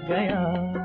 गया।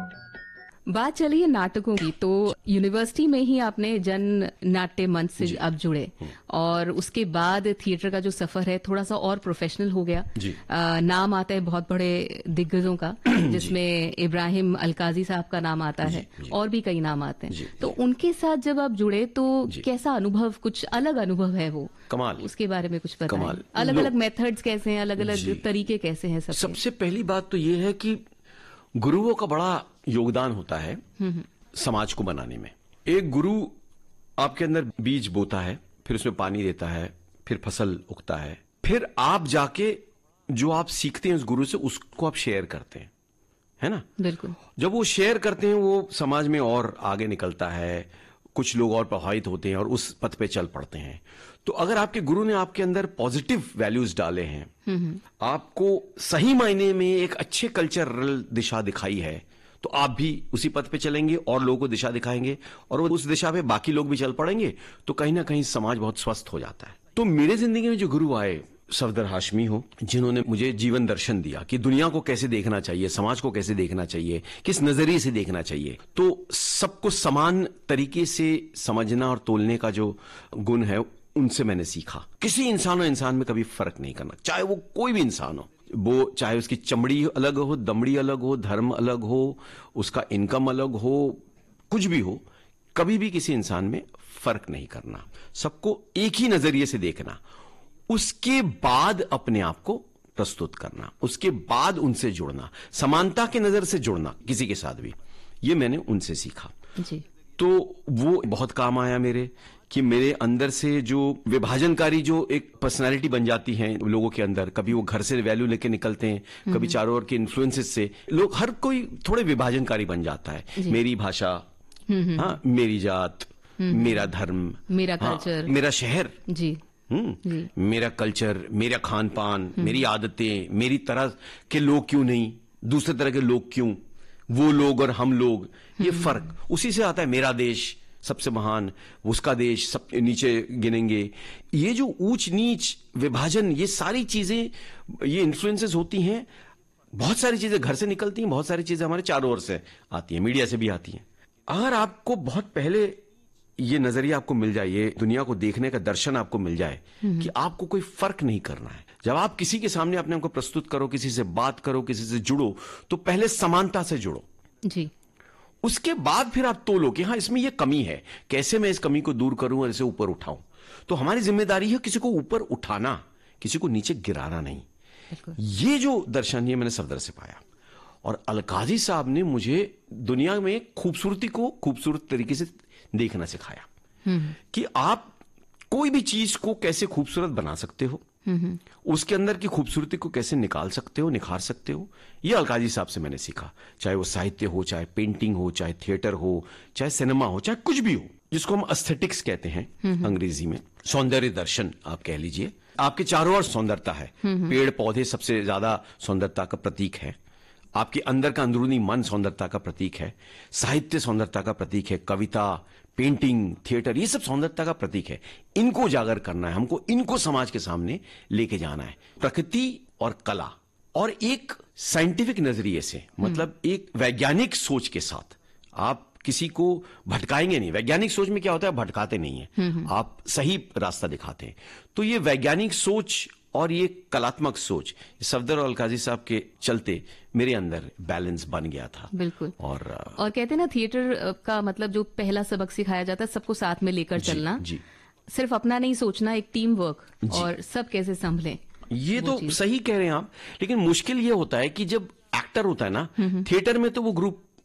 बात चलिए नाटकों की, तो यूनिवर्सिटी में ही आपने जन नाट्य मंच से अब जुड़े और उसके बाद थिएटर का जो सफर है थोड़ा सा और प्रोफेशनल हो गया। नाम आता है बहुत बड़े दिग्गजों का, जिसमें इब्राहिम अलकाजी साहब का नाम आता है और भी कई नाम आते हैं। तो उनके साथ जब आप जुड़े तो कैसा अनुभव, कुछ अलग अनुभव है वो? कमाल। उसके बारे में कुछ बताएं। अलग अलग मेथड्स कैसे हैं, अलग अलग तरीके कैसे हैं? सबसे पहली बात तो ये है कि गुरुओं का बड़ा योगदान होता है समाज को बनाने में। एक गुरु आपके अंदर बीज बोता है, फिर उसमें पानी देता है, फिर फसल उगता है, फिर आप जाके जो आप सीखते हैं उस गुरु से उसको आप शेयर करते हैं, है ना? बिल्कुल। जब वो शेयर करते हैं वो समाज में और आगे निकलता है, कुछ लोग और प्रभावित होते हैं और उस पथ पे चल पड़ते हैं। तो अगर आपके गुरु ने आपके अंदर पॉजिटिव वैल्यूज डाले हैं, आपको सही मायने में एक अच्छे कल्चरल दिशा दिखाई है, तो आप भी उसी पथ पे चलेंगे और लोगों को दिशा दिखाएंगे और उस दिशा पे बाकी लोग भी चल पड़ेंगे, तो कहीं ना कहीं समाज बहुत स्वस्थ हो जाता है। तो मेरे जिंदगी में जो गुरु आए, सफदर हाशमी हो, जिन्होंने मुझे जीवन दर्शन दिया कि दुनिया को कैसे देखना चाहिए, समाज को कैसे देखना चाहिए, किस नजरिए से देखना चाहिए, तो सबको समान तरीके से समझना और तोलने का जो गुण है उनसे मैंने सीखा। किसी इंसान और इंसान में कभी फर्क नहीं करना, चाहे वो कोई भी इंसान हो, वो चाहे उसकी चमड़ी अलग हो, दमड़ी अलग हो, धर्म अलग हो, उसका इनकम अलग हो, कुछ भी हो, कभी भी किसी इंसान में फर्क नहीं करना, सबको एक ही नजरिए से देखना, उसके बाद अपने आप को प्रस्तुत करना, उसके बाद उनसे जुड़ना, समानता के नजर से जुड़ना किसी के साथ भी, ये मैंने उनसे सीखा जी। तो वो बहुत काम आया मेरे, कि मेरे अंदर से जो विभाजनकारी जो एक पर्सनालिटी बन जाती है लोगों के अंदर, कभी वो घर से वैल्यू लेके निकलते हैं, कभी चारों ओर के इन्फ्लुएंसेस से लोग, हर कोई थोड़े विभाजनकारी बन जाता है। मेरी भाषा, हाँ, मेरी जात, मेरा धर्म, मेरा कल्चर, मेरा शहर, जी, मेरा कल्चर, मेरा खान पान, मेरी आदतें, मेरी तरह के लोग क्यों नहीं, दूसरे तरह के लोग क्यों, वो लोग और हम लोग, ये फर्क उसी से आता है। मेरा देश सबसे महान, उसका देश सब नीचे गिनेंगे, ये जो ऊंच नीच विभाजन, ये सारी चीजें, ये इन्फ्लुएंसेस होती हैं। बहुत सारी चीजें घर से निकलती हैं, बहुत सारी चीजें हमारे चारों ओर से आती हैं, मीडिया से भी आती हैं। अगर आपको बहुत पहले ये नजरिया आपको मिल जाए, ये दुनिया को देखने का दर्शन आपको मिल जाए कि आपको कोई फर्क नहीं करना है, जब आप किसी के सामने अपने आप को प्रस्तुत करो, किसी से बात करो, किसी से जुड़ो, तो पहले समानता से जुड़ो जी। उसके बाद फिर आप तोलो कि हाँ इसमें ये कमी है, कैसे मैं इस कमी को दूर करूं और इसे ऊपर उठाऊं। तो हमारी जिम्मेदारी है किसी को ऊपर उठाना, किसी को नीचे गिराना नहीं। ये जो दर्शन है मैंने सफदर से पाया, और अलकाजी साहब ने मुझे दुनिया में खूबसूरती को खूबसूरत तरीके से देखना सिखाया कि आप कोई भी चीज को कैसे खूबसूरत बना सकते हो, उसके अंदर की खूबसूरती को कैसे निकाल सकते हो, निखार सकते हो। ये अलकाजी साहब से मैंने सीखा, चाहे वो साहित्य हो, चाहे पेंटिंग हो, चाहे थिएटर हो, चाहे सिनेमा हो, चाहे कुछ भी हो, जिसको हम एस्थेटिक्स कहते हैं अंग्रेजी में, सौंदर्य दर्शन आप कह लीजिए। आपके चारों ओर सौंदर्यता है, पेड़ पौधे सबसे ज्यादा सौंदर्यता का प्रतीक है, आपके अंदर का अंदरूनी मन सौंदर्यता का प्रतीक है, साहित्य सौंदर्यता का प्रतीक है, कविता, पेंटिंग, थिएटर, ये सब सौंदर्यता का प्रतीक है। इनको उजागर करना है हमको, इनको समाज के सामने लेके जाना है। प्रकृति और कला, और एक साइंटिफिक नजरिए से, मतलब एक वैज्ञानिक सोच के साथ आप किसी को भटकाएंगे नहीं। वैज्ञानिक सोच में क्या होता है, भटकाते नहीं है, आप सही रास्ता दिखाते हैं। तो ये वैज्ञानिक सोच और ये कलात्मक सोच, सफदर और अलकाजी साहब के चलते मेरे अंदर बैलेंस बन गया था। बिल्कुल। और कहते हैं ना, थिएटर का मतलब जो पहला सबक सिखाया जाता है, सबको साथ में लेकर चलना, जी, सिर्फ अपना नहीं सोचना, एक टीम वर्क, और सब कैसे संभलें। ये तो सही कह रहे हैं आप, लेकिन मुश्किल ये होता है कि जब एक्टर होता है ना थिएटर में, तो वो ग्रुप